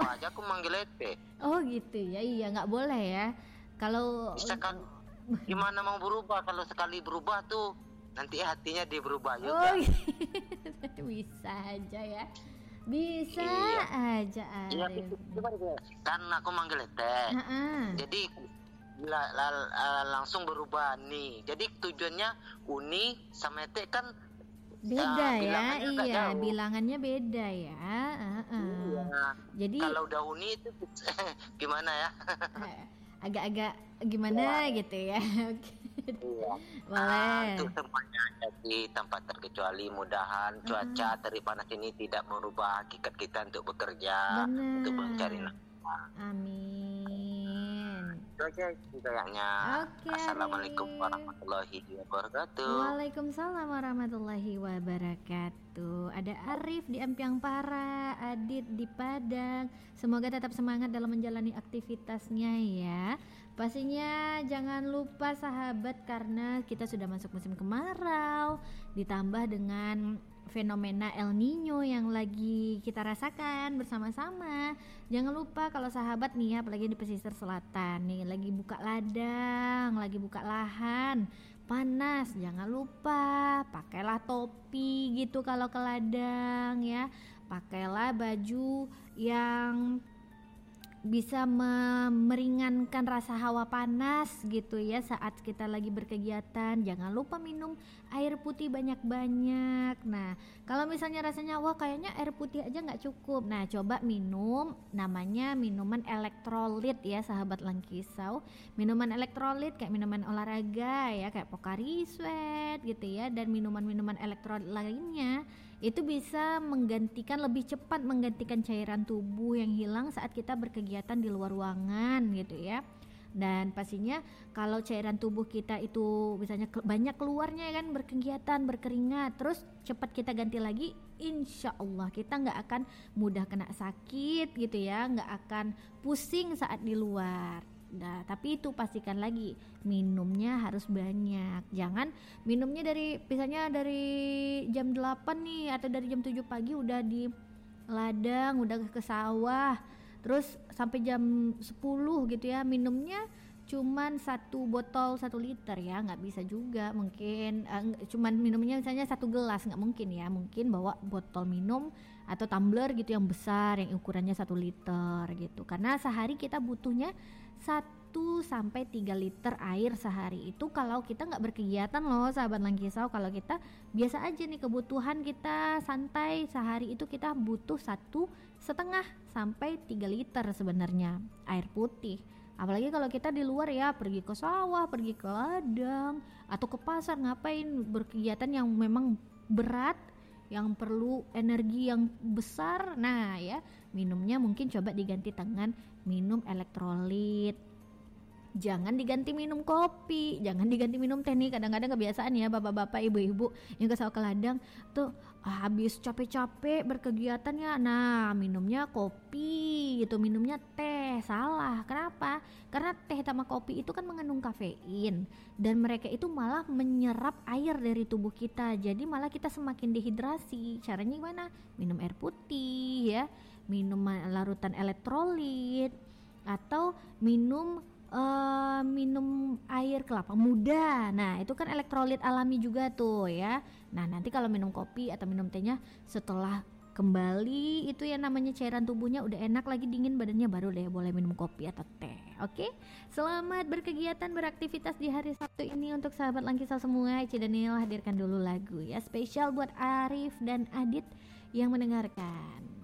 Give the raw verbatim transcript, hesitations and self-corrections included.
berubah aja aku manggil Ete. Oh gitu ya, iya nggak boleh ya. Kalau Bisa kan, gimana mau berubah kalau sekali berubah tuh nanti hatinya dia berubah juga. Oh gitu. Bisa aja ya. Bisa Iya. aja Iya, Arif. kan aku manggil Ete. Ha-ha. Jadi la- la- la- langsung berubah nih. Jadi tujuannya Uni sama Ete kan Beda ah, ya, bilangannya agak iya jauh. bilangannya beda ya. Ha-ha. Iya. Jadi Kalau udah Uni itu gimana ya? eh, agak-agak gimana gitu ya. Oke. Iya. Boleh. Ah, untuk semuanya jadi tanpa terkecuali mudahan cuaca terik panas ini tidak merubah hakikat kita untuk bekerja, Benar. untuk mencari nafkah. Amin. Itu aja kayaknya. Oke, Assalamualaikum Arif. warahmatullahi wabarakatuh. Waalaikumsalam warahmatullahi wabarakatuh. Ada Arif di Ampiang Para, Adit di Padang. Semoga tetap semangat dalam menjalani aktivitasnya ya. Pastinya jangan lupa sahabat, karena kita sudah masuk musim kemarau, ditambah dengan fenomena El Nino yang lagi kita rasakan bersama-sama. Jangan lupa kalau sahabat nih, apalagi di pesisir selatan nih, lagi buka ladang, lagi buka lahan, panas, jangan lupa pakailah topi gitu kalau ke ladang ya. Pakailah baju yang bisa me- meringankan rasa hawa panas gitu ya saat kita lagi berkegiatan. Jangan lupa minum air putih banyak-banyak. Nah, kalau misalnya rasanya wah kayaknya air putih aja nggak cukup, nah coba minum namanya minuman elektrolit ya sahabat Langkisau. Minuman elektrolit kayak minuman olahraga ya, kayak Pocari Sweat gitu ya, dan minuman-minuman elektrolit lainnya itu bisa menggantikan, lebih cepat menggantikan cairan tubuh yang hilang saat kita berkegiatan di luar ruangan gitu ya. Dan pastinya kalau cairan tubuh kita itu misalnya ke- banyak keluarnya ya kan, berkegiatan, berkeringat, terus cepat kita ganti lagi, insya Allah kita nggak akan mudah kena sakit gitu ya, nggak akan pusing saat di luar. Nah, tapi itu pastikan lagi minumnya harus banyak. Jangan minumnya dari misalnya dari jam delapan nih atau dari jam tujuh pagi udah di ladang, udah ke sawah, terus sampai jam sepuluh gitu ya minumnya cuman satu botol satu liter ya, nggak bisa juga. Mungkin eh, cuman minumnya misalnya satu gelas, nggak mungkin ya. Mungkin bawa botol minum atau tumbler gitu yang besar yang ukurannya satu liter gitu, karena sehari kita butuhnya satu sampai tiga liter air sehari. Itu kalau kita nggak berkegiatan loh sahabat Langkisau. Kalau kita biasa aja nih, kebutuhan kita santai sehari itu kita butuh satu setengah sampai tiga liter sebenarnya air putih. Apalagi kalau kita di luar ya, pergi ke sawah, pergi ke ladang, atau ke pasar, ngapain, berkegiatan yang memang berat, yang perlu energi yang besar. Nah ya, minumnya mungkin coba diganti dengan minum elektrolit. Jangan diganti minum kopi, jangan diganti minum teh nih. Kadang-kadang kebiasaan ya bapak-bapak, ibu-ibu yang ke sawah ke ladang tuh ah, habis capek-capek berkegiatan ya, nah minumnya kopi gitu, minumnya teh. Salah. Kenapa? Karena teh sama kopi itu kan mengandung kafein, dan mereka itu malah menyerap air dari tubuh kita. Jadi malah kita semakin dehidrasi. Caranya gimana? Minum air putih ya, minum larutan elektrolit, atau minum Uh, minum air kelapa muda. Nah itu kan elektrolit alami juga tuh ya. Nah nanti kalau minum kopi atau minum tehnya setelah kembali itu ya namanya cairan tubuhnya udah enak lagi, dingin badannya, baru deh boleh minum kopi atau teh. Oke, selamat berkegiatan, beraktivitas di hari Sabtu ini. Untuk sahabat Langkisau semua, Ici Daniel hadirkan dulu lagu ya spesial buat Arif dan Adit yang mendengarkan.